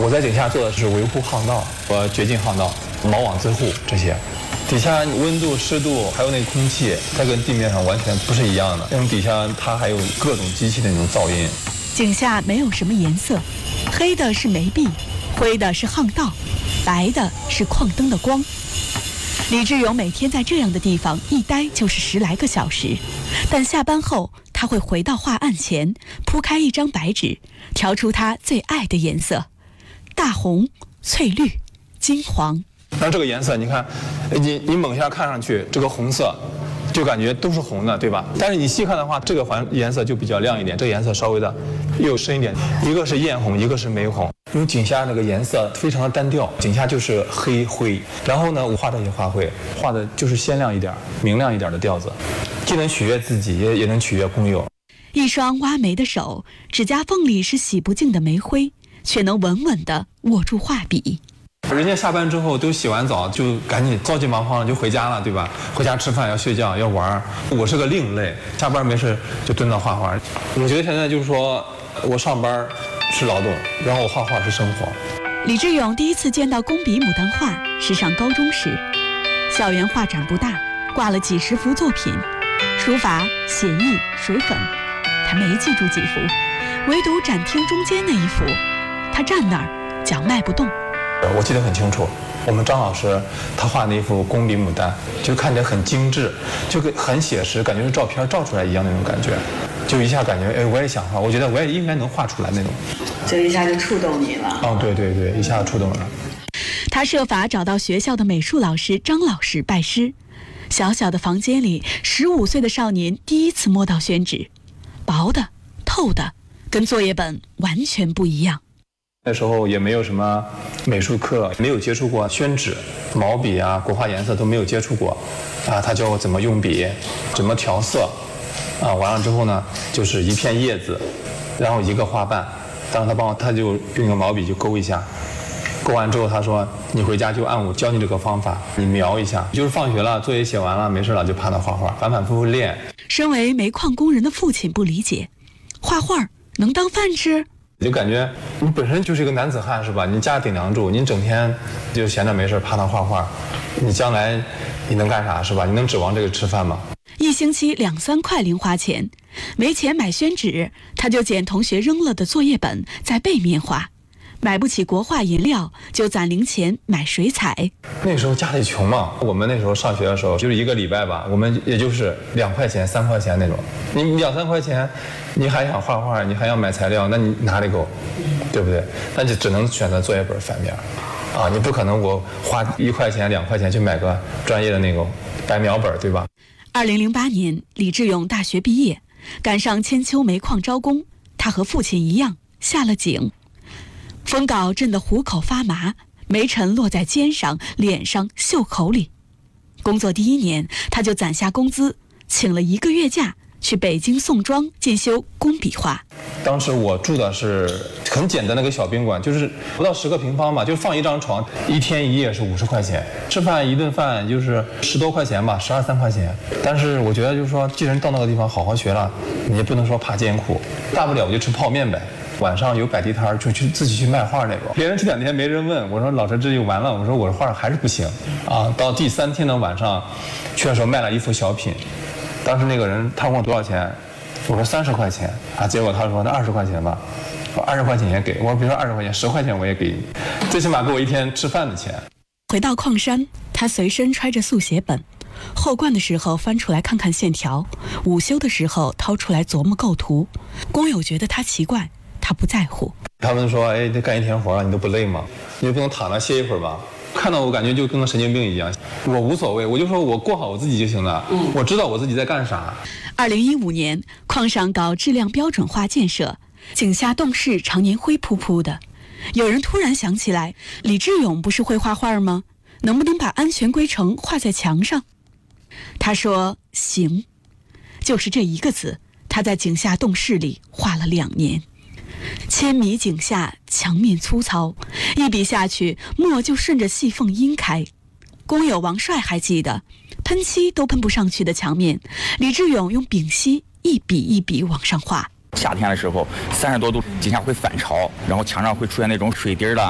我在井下做的是维护巷道和掘进巷道、锚网自护这些。底下温度、湿度还有那个空气，它跟地面上完全不是一样的。那种底下它还有各种机器的那种噪音。 井下没有什么颜色，黑的是煤壁，灰的是巷道，白的是矿灯的光。李志勇每天在这样的地方一待就是10来个小时，但下班后他会回到画案前，铺开一张白纸，调出他最爱的颜色：大红、翠绿、金黄。 那这个颜色，你看，你猛下看上去，这个红色就感觉都是红的，对吧？但是你细看的话，这个颜色就比较亮一点，这个颜色稍微的又深一点。一个是艳红，一个是玫红。因为井下那个颜色非常的单调，井下就是黑灰。然后呢，我画这些花卉，画的就是鲜亮一点、明亮一点的调子，既能取悦自己，也能取悦工友。 一双挖煤的手，指甲缝里是洗不净的煤灰，却能稳稳地握住画笔。 人家下班之后都洗完澡，就赶紧着急忙慌就回家了，对吧？回家吃饭要睡觉要玩。我是个另类，下班没事就蹲那画画。我觉得现在就是说我上班是劳动，然后我画画是生活。 李志勇第一次见到工笔牡丹画是上高中时，校园画展不大，挂了几十幅作品，书法、写意、水粉，他没记住几幅，唯独展厅中间那一幅，他站那儿脚迈不动。 我记得很清楚，我们张老师他画那幅工笔牡丹，就看起来很精致，就很写实，感觉是照片照出来一样那种感觉，就一下感觉我也想画，我觉得我也应该能画出来那种， 这一下就触动你了。 哦，对对对，一下触动了。 他设法找到学校的美术老师张老师拜师。小小的房间里，15岁的少年第一次摸到宣纸，薄的、透的，跟作业本完全不一样。 那时候也没有什么美术课，没有接触过宣纸、毛笔啊、国画颜色都没有接触过，他教我怎么用笔，怎么调色，完了之后呢，就是一片叶子，然后一个花瓣，当时他就用个毛笔就勾一下，勾完之后他说你回家就按我教你这个方法，你描一下，就是放学了作业写完了没事了就趴那画画，反反复复练。 身为煤矿工人的父亲不理解，画画能当饭吃？ 就感觉你本身就是一个男子汉是吧？你家顶梁柱，你整天就闲着没事趴那画画，你将来你能干啥是吧？你能指望这个吃饭吗？ 一星期2、3块零花钱，没钱买宣纸，他就捡同学扔了的作业本在背面画。买不起国画颜料，就攒零钱买水彩。 那时候家里穷嘛，我们那时候上学的时候，就是一个礼拜吧，我们也就是2块钱、3块钱那种。你2、3块钱，你还想画画，你还要买材料，那你哪里够，对不对？那就只能选择作业本翻面，你不可能我花1块钱、2块钱去买个专业的那种白描本，对吧 ？2008年，李志勇大学毕业，赶上千秋煤矿招工，他和父亲一样下了井。风镐震得虎口发麻，煤尘落在肩上、脸上、袖口里。工作第1年，他就攒下工资，请了1个月假，去北京宋庄进修工笔画。 当时我住的是很简单的一个小宾馆，就是不到10个平方嘛，就放一张床，1天1夜是50块钱，吃饭一顿饭就是10多块钱吧，12、13块钱。但是我觉得就是说，既然到那个地方好好学了，你也不能说怕艰苦，大不了我就吃泡面呗。晚上有摆地摊就去自己去卖画那种，别人这2天没人问，我说老师这就完了，我说我的画还是不行到第3天的晚上，去的时候卖了一幅小品，当时那个人他问我多少钱，我说30块钱结果他说那20块钱吧，我20块钱也给，我说别说20块钱，10块钱我也给你，最起码给我1天吃饭的钱。 回到矿山，他随身揣着速写本，后灌的时候翻出来看看线条，午休的时候掏出来琢磨构图。工友觉得他奇怪，他不在乎。 他们说这干1天活了，你都不累吗？你就不能躺那歇一会儿吗？看到我感觉就跟个神经病一样，我无所谓，我就说我过好我自己就行了，我知道我自己在干啥。 2015年，矿上搞质量标准化建设，井下洞室常年灰扑扑的。有人突然想起来，李志勇不是会画画吗？能不能把安全规程画在墙上？他说行，就是这1个字，他在井下洞室里画了2年。千米井下，墙面粗糙，一笔下去，墨就顺着细缝阴开。工友王帅还记得，喷漆都喷不上去的墙面，李志勇用丙烯一笔一笔往上画。 夏天的时候，30多度，井下会反潮，然后墙上会出现那种水滴的